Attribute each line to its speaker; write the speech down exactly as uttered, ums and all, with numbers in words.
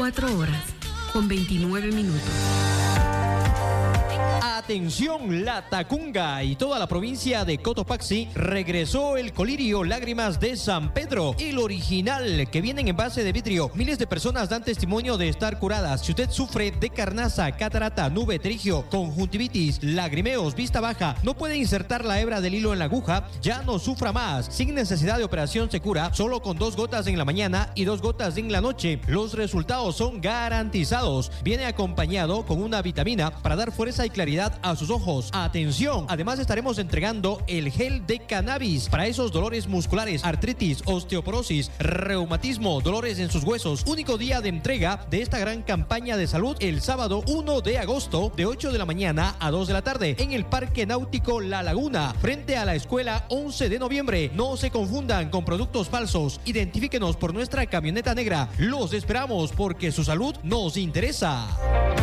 Speaker 1: veinticuatro horas con veintinueve minutos.
Speaker 2: Atención, La Tacunga y toda la provincia de Cotopaxi, regresó el colirio Lágrimas de San Pedro, el original, que viene en envase de vidrio. Miles de personas dan testimonio de estar curadas. Si usted sufre de carnaza, catarata, nube, terigio, conjuntivitis, lagrimeos, vista baja, no puede insertar la hebra del hilo en la aguja, ya no sufra más. Sin necesidad de operación se cura, solo con dos gotas en la mañana y dos gotas en la noche. Los resultados son garantizados. Viene acompañado con una vitamina para dar fuerza y claridad a sus ojos. Atención, además estaremos entregando el gel de cannabis para esos dolores musculares, artritis, osteoporosis, reumatismo, dolores en sus huesos. Único día de entrega de esta gran campaña de salud el sábado uno de agosto de ocho de la mañana a dos de la tarde en el Parque Náutico La Laguna, frente a la escuela once de noviembre. No se confundan con productos falsos. Identifíquenos por nuestra camioneta negra. Los esperamos porque su salud nos interesa.